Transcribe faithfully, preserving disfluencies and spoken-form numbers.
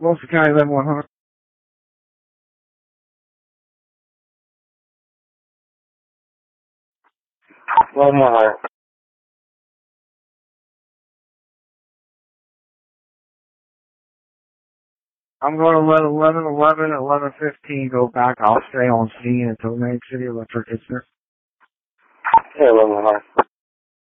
Wilson County eleven one hundred. eleven one hundred. I'm going to let eleven eleven, eleven fifteen go back. I'll stay on scene until Main City Electric gets there. Yeah, eleven one hundred.